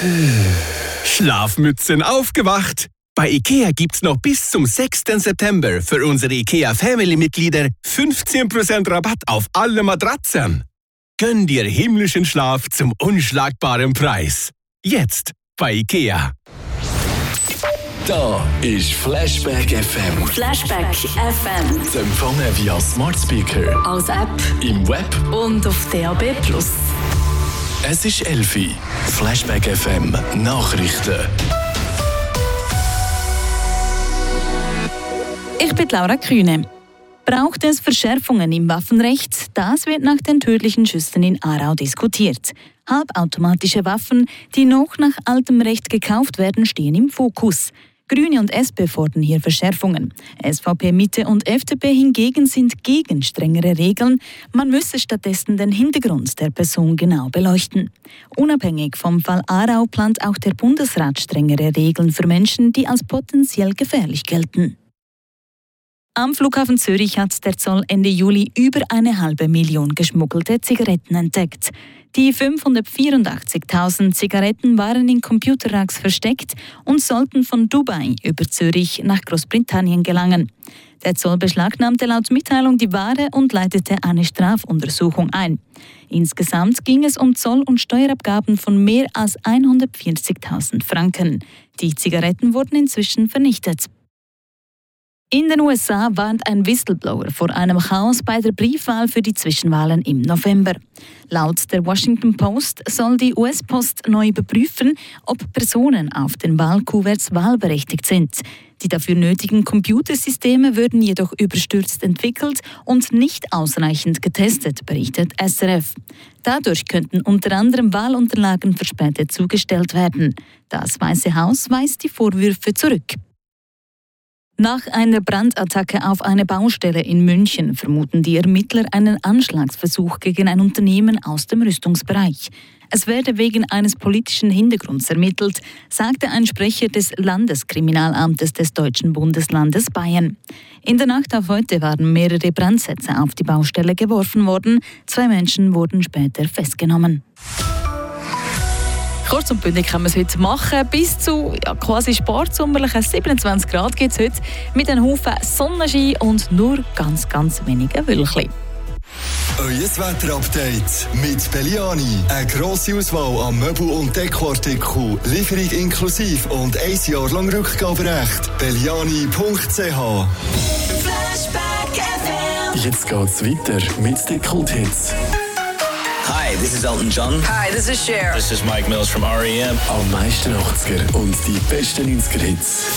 Schlafmützen aufgewacht! Bei IKEA gibt's noch bis zum 6. September für unsere IKEA Family-Mitglieder 15% Rabatt auf alle Matratzen. Gönn dir himmlischen Schlaf zum unschlagbaren Preis. Jetzt bei IKEA. Da ist Flashback FM. Flashback FM. Zu empfangen via Smart Speaker, Als App im Web. und auf DAB+. Es ist 11 Uhr. Flashback FM Nachrichten. Ich bin Laura Kühne. Braucht es Verschärfungen im Waffenrecht? Das wird nach den tödlichen Schüssen in Aarau diskutiert. Halbautomatische Waffen, die noch nach altem Recht gekauft werden, stehen im Fokus. Grüne und SP fordern hier Verschärfungen. SVP, Mitte und FDP hingegen sind gegen strengere Regeln. Man müsse stattdessen den Hintergrund der Person genau beleuchten. Unabhängig vom Fall Aarau plant auch der Bundesrat strengere Regeln für Menschen, die als potenziell gefährlich gelten. Am Flughafen Zürich hat der Zoll Ende Juli über 1,5 Million geschmuggelte Zigaretten entdeckt. Die 584.000 Zigaretten waren in Computerracks versteckt und sollten von Dubai über Zürich nach Großbritannien gelangen. Der Zoll beschlagnahmte laut Mitteilung die Ware und leitete eine Strafuntersuchung ein. Insgesamt ging es um Zoll- und Steuerabgaben von mehr als 140.000 Franken. Die Zigaretten wurden inzwischen vernichtet. In den USA warnt ein Whistleblower vor einem Chaos bei der Briefwahl für die Zwischenwahlen im November. Laut der Washington Post soll die US-Post neu überprüfen, ob Personen auf den Wahlkuverts wahlberechtigt sind. Die dafür nötigen Computersysteme würden jedoch überstürzt entwickelt und nicht ausreichend getestet, berichtet SRF. Dadurch könnten unter anderem Wahlunterlagen verspätet zugestellt werden. Das Weiße Haus weist die Vorwürfe zurück. Nach einer Brandattacke auf eine Baustelle in München vermuten die Ermittler einen Anschlagsversuch gegen ein Unternehmen aus dem Rüstungsbereich. Es werde wegen eines politischen Hintergrunds ermittelt, sagte ein Sprecher des Landeskriminalamtes des deutschen Bundeslandes Bayern. In der Nacht auf heute waren mehrere Brandsätze auf die Baustelle geworfen worden. 2 Menschen wurden später festgenommen. Kurz und bündig können wir es heute machen. Bis zu quasi sportsommerlichen 27 Grad gibt es heute mit einem Haufen Sonnenschein und nur ganz wenigen Wölkchen. Euer Wetterupdate mit Belliani. Eine grosse Auswahl an Möbel- und Dekoartikeln, Lieferung inklusive und 1 Jahr lang Rückgaberecht. Belliani.ch. Jetzt geht's weiter mit den Kulthits. Hi, this is Elton John. Hi, this is Cher. This is Mike Mills from R.E.M. Am meisten 80er und die besten 90er Hits.